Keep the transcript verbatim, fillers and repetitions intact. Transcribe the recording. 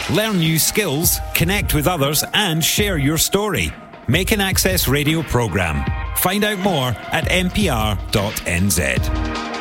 Learn new skills, connect with others and share your story. Make an Access Radio programme. Find out more at n p r dot n z.